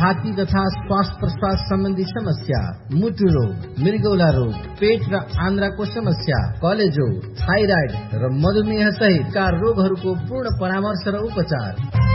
छाती तथा श्वास प्रश्वास सम्बन्धी समस्या, मुटु रोग, मृगौला रोग, पेट र आन्द्राको समस्या, कलेजो, थाइराइड र मधुमेह सहितका रोगहरूको पूर्ण परामर्श र उपचार।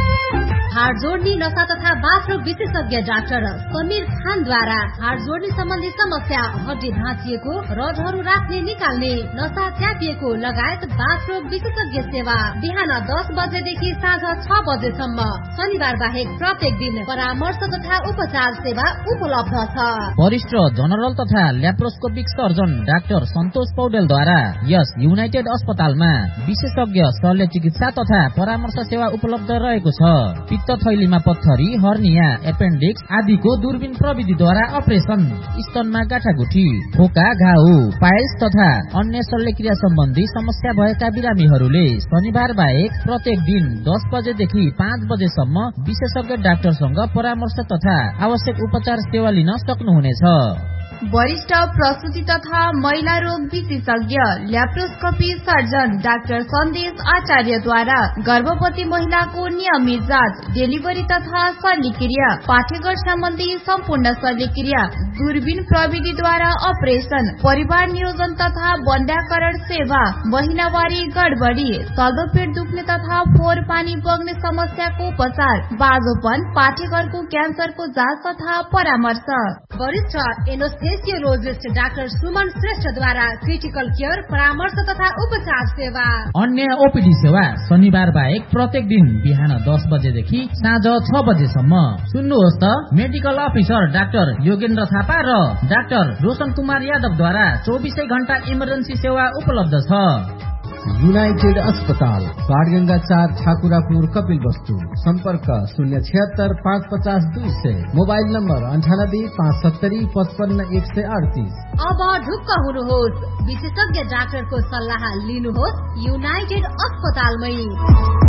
हाड जोड्ने नसा तथा बाथरोग विशेषज्ञ डाक्टर समीर खानद्वारा हाड जोड्ने सम्बन्धी समस्या, हड्डी भाँचिएको, रडहरू राख्ने निकाल्ने, नसा च्यापिएको लगायत बाथरोग विशेषज्ञ सेवा बिहान 10 बजेदेखि साँझ 6 बजेसम्म, शनिबार बाहेक प्रत्येक दिन परामर्श तथा उपचार सेवा उपलब्ध छ। वरिष्ठ जनरल तथा ल्याप्रोस्कोपिक सर्जन डाक्टर सन्तोष पौडेलद्वारा यस युनाइटेड अस्पतालमा विशेषज्ञ शल्य चिकित्सा तथा परामर्श सेवा उपलब्ध रहेको छ। पित्त थैलीमा पत्थरी, हर्निया, एपेन्डिक्स आदिको दूरबीन प्रविधिद्वारा अपरेसन, स्तनमा गाँठागुठी, खोका, घाउ, पाइल्स तथा अन्य शल्यक्रिया सम्बन्धी समस्या भएका बिरामीहरूले शनिबार बाहेक प्रत्येक दिन 10 बजेदेखि 5 बजेसम्म विशेषज्ञ डाक्टरसँग परामर्श तथा आवश्यक उपचार सेवा लिन सक्नुहुनेछ। वरिष्ठ प्रसूति तथा महिला रोग विशेषज्ञ ल्याप्रोस्कोपी सर्जन डाक्टर सन्देश आचार्यद्वारा गर्भवती महिलाको नियमित जाँच, डेलिभरी तथा शल्यक्रिया, पाठेघर सम्बन्धी सम्पूर्ण शल्यक्रिया, दूरबीन प्रविधिद्वारा अपरेसन, परिवार नियोजन तथा बन्ध्याकरण सेवा, महिनावारी गडबडी, चल्दो पेट दुख्ने तथा फोहोर पानी बग्ने समस्याको उपचार, बाजोपन, पाठेघरको क्यान्सरको जाँच तथा परामर्श। वरिष्ठ एनेस्थेसियोलोजिस्ट डाक्टर सुमन श्रेष्ठद्वारा क्रिटिकल केयर, परामर्श तथा उपचार सेवा। अन्य ओपीडी सेवा शनिबार बाहेक प्रत्येक दिन बिहान 10 बजेदेखि साँझ 6 बजेसम्म। सुन्नुहोस् त, medical officer doctor Yogendra Thapa र डाक्टर रोशन कुमार यादवद्वारा 24 घण्टा इमर्जेन्सी सेवा उपलब्ध छ। युनाइटेड अस्पताल, बाणगंगा 4, ठाकुरापुर, कपिलवस्तु। सम्पर्क 076 550 200, मोबाइल नम्बर 98 570 55 138। अब ढुक्क हुनुहोस्, विशेषज्ञ डाक्टरको सल्लाह लिनुहोस् युनाइटेड अस्पतालमै।